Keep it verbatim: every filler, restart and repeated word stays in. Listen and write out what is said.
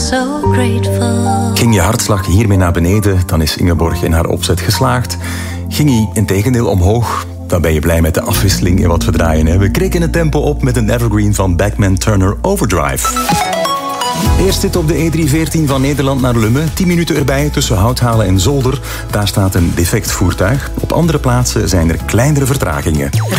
so grateful. Ging je hartslag hiermee naar beneden, dan is Ingeborg in haar opzet geslaagd. Ging hij integendeel omhoog, dan ben je blij met de afwisseling in wat we draaien. Hè? We krikken het tempo op met een evergreen van Bachman Turner Overdrive. Eerst dit op de E driehonderdveertien van Nederland naar Lummen. tien minuten erbij tussen Houthalen en Zolder. Daar staat een defect voertuig. Op andere plaatsen zijn er kleinere vertragingen.